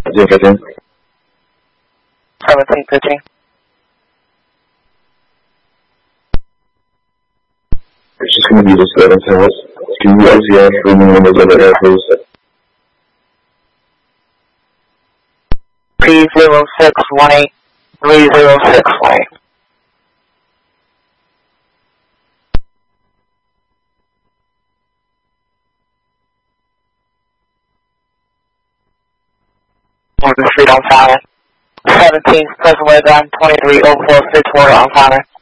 15. 1715. It's just going to be the 7 house. Can you LCS for the numbers over there, please? P0618 3068. Morgan Street on Fowler. 17th, President Way Drive, 2304 Water on Fowler.